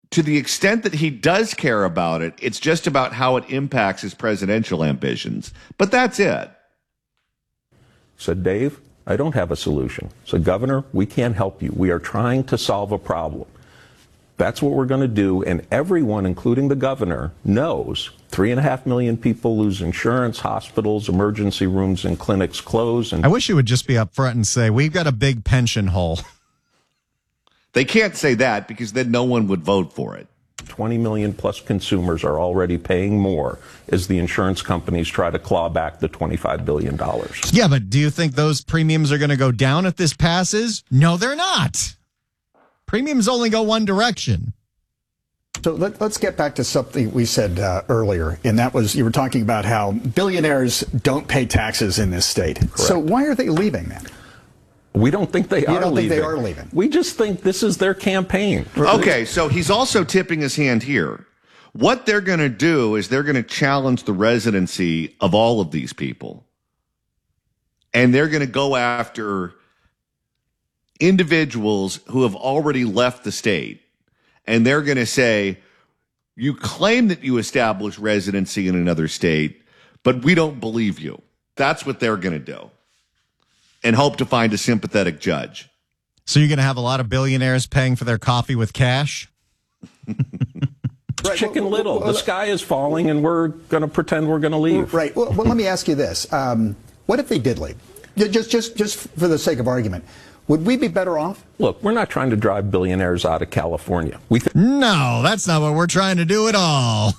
to the extent that he does care about it, it's just about how it impacts his presidential ambitions. But that's it. Said, Dave, I don't have a solution. Said, Governor, we can't help you. We are trying to solve a problem. That's what we're going to do. And everyone, including the governor, knows 3.5 million people lose insurance, hospitals, emergency rooms, and clinics close. And I wish you would just be up front and say, we've got a big pension hole. They can't say that because then no one would vote for it. 20 million plus consumers are already paying more as the insurance companies try to claw back the $25 billion. Yeah, but do you think those premiums are going to go down if this passes? No, they're not. Premiums only go one direction. So let's get back to something we said earlier, and that was you were talking about how billionaires don't pay taxes in this state. Correct. So why are they leaving then? We don't think they are leaving. You don't think they are leaving? We just think this is their campaign. Okay, so he's also tipping his hand here. What they're going to do is they're going to challenge the residency of all of these people. And they're going to go after individuals who have already left the state. And they're going to say, you claim that you established residency in another state, but we don't believe you. That's what they're going to do. And hope to find a sympathetic judge. So you're going to have a lot of billionaires paying for their coffee with cash? Right. Chicken Little. The sky is falling, and we're going to pretend we're going to leave. Right. Well, let me ask you this. What if they did leave? Just for the sake of argument. Would we be better off? Look, we're not trying to drive billionaires out of California. No, that's not what we're trying to do at all.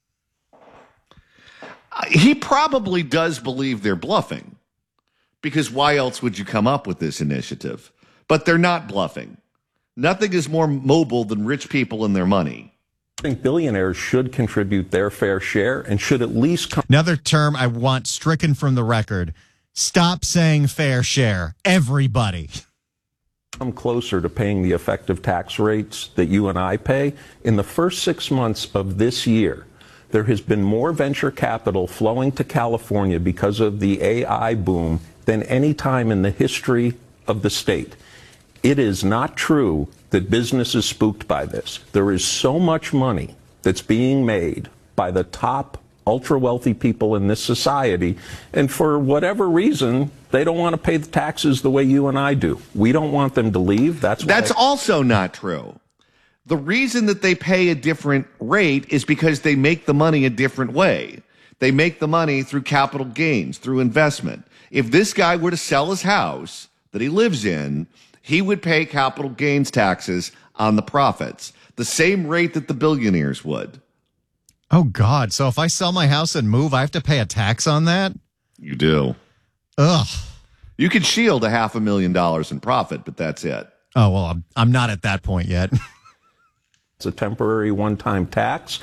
He probably does believe they're bluffing. Because why else would you come up with this initiative? But they're not bluffing. Nothing is more mobile than rich people and their money. I think billionaires should contribute their fair share and should at least come. Another term I want stricken from the record. Stop saying fair share. Everybody. Come closer to paying the effective tax rates that you and I pay. In the first 6 months of this year, there has been more venture capital flowing to California because of the AI boom than any time in the history of the state. It is not true that business is spooked by this. There is so much money that's being made by the top ultra-wealthy people in this society, and for whatever reason, they don't want to pay the taxes the way you and I do. We don't want them to leave. That's also not true. The reason that they pay a different rate is because they make the money a different way. They make the money through capital gains, through investment. If this guy were to sell his house that he lives in, he would pay capital gains taxes on the profits, the same rate that the billionaires would. Oh, God. So if I sell my house and move, I have to pay a tax on that? You do. Ugh. You could shield $500,000 in profit, but that's it. Oh, well, I'm not at that point yet. It's a temporary one-time tax.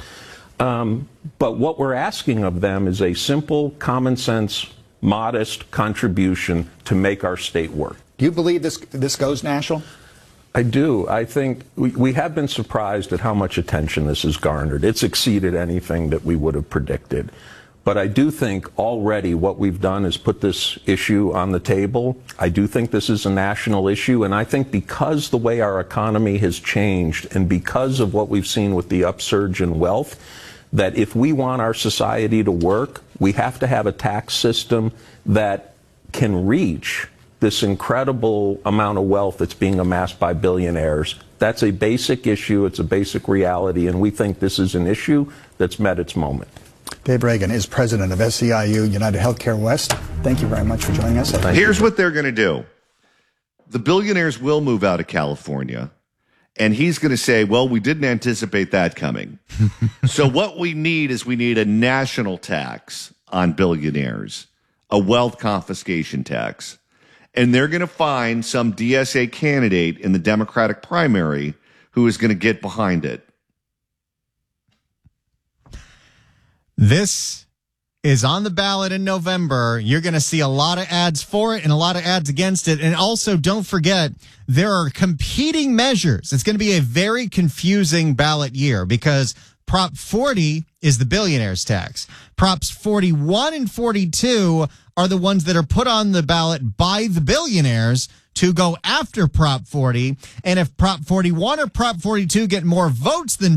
But what we're asking of them is a simple, common sense, modest contribution to make our state work. Do you believe this goes national? I do. I think we have been surprised at how much attention this has garnered. It's exceeded anything that we would have predicted. But I do think already what we've done is put this issue on the table. I do think this is a national issue, and I think because the way our economy has changed and because of what we've seen with the upsurge in wealth, that if we want our society to work, we have to have a tax system that can reach this incredible amount of wealth that's being amassed by billionaires. That's a basic issue. It's a basic reality, and we think this is an issue that's met its moment. Dave Reagan is president of SEIU United Healthcare West. Thank you very much for joining us. Here's what they're going to do. The billionaires will move out of California, and he's going to say, well, we didn't anticipate that coming. So what we need is a national tax on billionaires, a wealth confiscation tax. And they're going to find some DSA candidate in the Democratic primary who is going to get behind it. This is on the ballot in November. You're going to see a lot of ads for it and a lot of ads against it. And also, don't forget, there are competing measures. It's going to be a very confusing ballot year because Prop 40 is the billionaire's tax. Props 41 and 42 are the ones that are put on the ballot by the billionaires to go after Prop 40. And if Prop 41 or Prop 42 get more votes than